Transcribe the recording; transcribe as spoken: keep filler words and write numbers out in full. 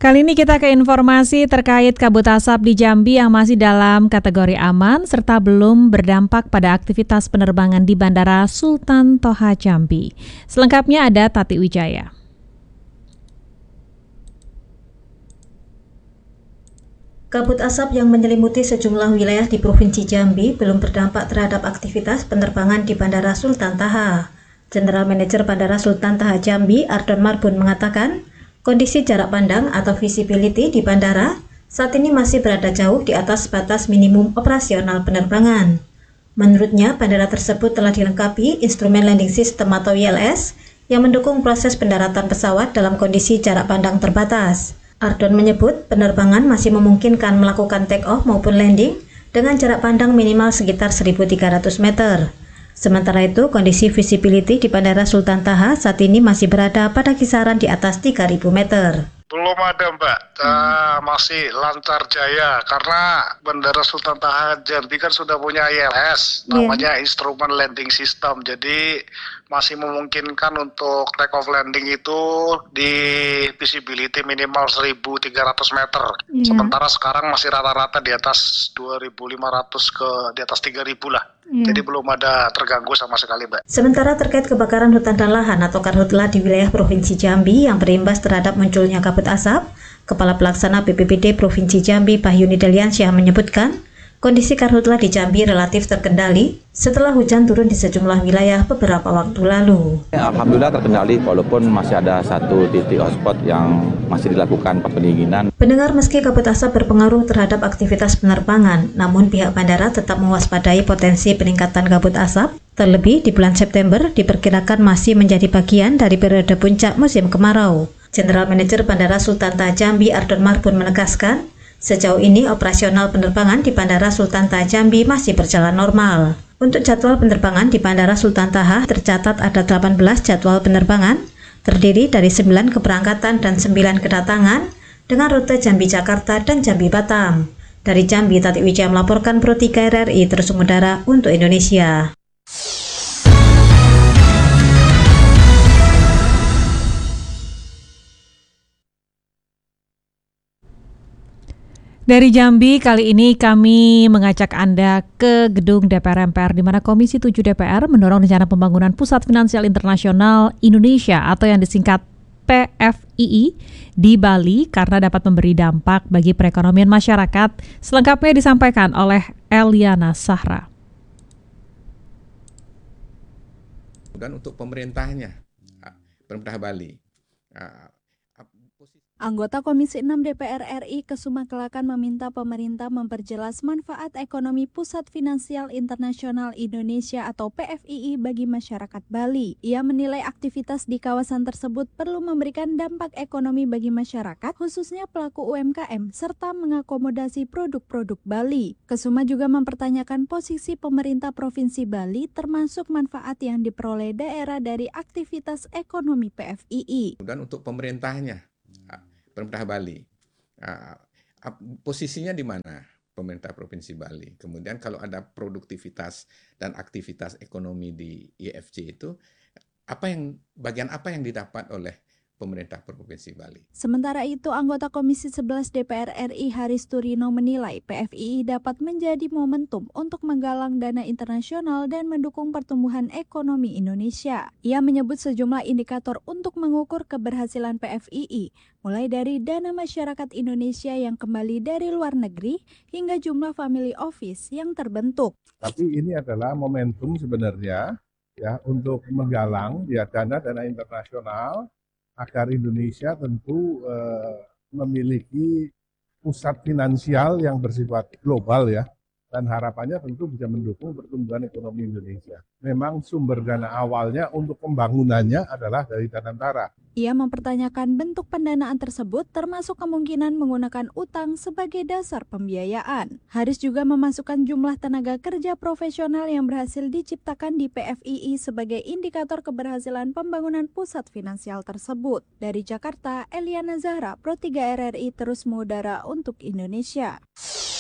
Kali ini kita ke informasi terkait kabut asap di Jambi yang masih dalam kategori aman serta belum berdampak pada aktivitas penerbangan di Bandara Sultan Toha Jambi. Selengkapnya ada Tati Wijaya. Kabut asap yang menyelimuti sejumlah wilayah di Provinsi Jambi belum berdampak terhadap aktivitas penerbangan di Bandara Sultan Toha. General Manager Bandara Sultan Toha Jambi, Ardon Marbun mengatakan, kondisi jarak pandang atau visibility di bandara saat ini masih berada jauh di atas batas minimum operasional penerbangan. Menurutnya, bandara tersebut telah dilengkapi instrumen landing system atau I L S yang mendukung proses pendaratan pesawat dalam kondisi jarak pandang terbatas. Ardon menyebut penerbangan masih memungkinkan melakukan take off maupun landing dengan jarak pandang minimal sekitar seribu tiga ratus meter. Sementara itu, kondisi visibility di Bandara Sultan Toha saat ini masih berada pada kisaran di atas tiga ribu meter. Belum ada Mbak, uh, masih lancar jaya karena Bandara Sultan Toha Jambi kan sudah punya I L S, namanya yeah. Instrument Landing System, jadi masih memungkinkan untuk take off landing itu di visibility minimal seribu tiga ratus meter, yeah. Sementara sekarang masih rata-rata di atas dua ribu lima ratus ke di atas tiga ribu lah. Hmm. Jadi belum ada terganggu sama sekali, Mbak. Sementara terkait kebakaran hutan dan lahan atau karhutla di wilayah Provinsi Jambi yang berimbas terhadap munculnya kabut asap, Kepala Pelaksana B P B D Provinsi Jambi Bahyuni Deliansyah menyebutkan, kondisi karhutla di Jambi relatif terkendali setelah hujan turun di sejumlah wilayah beberapa waktu lalu. Alhamdulillah terkendali walaupun masih ada satu titik hotspot yang masih dilakukan pendinginan. Pendengar, meski kabut asap berpengaruh terhadap aktivitas penerbangan, namun pihak bandara tetap mewaspadai potensi peningkatan kabut asap. Terlebih di bulan September diperkirakan masih menjadi bagian dari periode puncak musim kemarau. General Manager Bandara Sultan Toha Jambi Ardon Marbun menegaskan, sejauh ini operasional penerbangan di Bandara Sultan Toha Jambi masih berjalan normal. Untuk jadwal penerbangan di Bandara Sultan Toha tercatat ada delapan belas jadwal penerbangan, terdiri dari sembilan keberangkatan dan sembilan kedatangan dengan rute Jambi Jakarta dan Jambi Batam. Dari Jambi, Tati Wijaya melaporkan Pro tiga R R I terus mengudara untuk Indonesia. Dari Jambi, kali ini kami mengajak Anda ke gedung D P R M P R di mana Komisi tujuh D P R mendorong rencana pembangunan Pusat Finansial Internasional Indonesia atau yang disingkat P F I I di Bali karena dapat memberi dampak bagi perekonomian masyarakat. Selengkapnya disampaikan oleh Eliana Sahra. Dan untuk pemerintahnya, pemerintah Bali. Anggota Komisi enam D P R R I Kesuma Kelakan meminta pemerintah memperjelas manfaat ekonomi Pusat Finansial Internasional Indonesia atau P F I I bagi masyarakat Bali. Ia menilai aktivitas di kawasan tersebut perlu memberikan dampak ekonomi bagi masyarakat, khususnya pelaku U M K M, serta mengakomodasi produk-produk Bali. Kesuma juga mempertanyakan posisi pemerintah Provinsi Bali termasuk manfaat yang diperoleh daerah dari aktivitas ekonomi P F I I. Dan untuk pemerintahnya, pemerintah Bali, posisinya di mana pemerintah Provinsi Bali? Kemudian kalau ada produktivitas dan aktivitas ekonomi di I F C itu, apa yang bagian apa yang didapat oleh pemerintah Provinsi Bali? Sementara itu, anggota Komisi sebelas D P R R I Haris Turino menilai P F I I dapat menjadi momentum untuk menggalang dana internasional dan mendukung pertumbuhan ekonomi Indonesia. Ia menyebut sejumlah indikator untuk mengukur keberhasilan P F I I, mulai dari dana masyarakat Indonesia yang kembali dari luar negeri hingga jumlah family office yang terbentuk. Tapi ini adalah momentum sebenarnya ya untuk menggalang ya dana-dana internasional agar Indonesia tentu eh, memiliki pusat finansial yang bersifat global ya, dan harapannya tentu bisa mendukung pertumbuhan ekonomi Indonesia. Memang sumber dana awalnya untuk pembangunannya adalah dari Danantara. Ia mempertanyakan bentuk pendanaan tersebut termasuk kemungkinan menggunakan utang sebagai dasar pembiayaan. Haris juga memasukkan jumlah tenaga kerja profesional yang berhasil diciptakan di P F I I sebagai indikator keberhasilan pembangunan pusat finansial tersebut. Dari Jakarta, Eliana Zahra, Pro tiga R R I terus mengudara untuk Indonesia.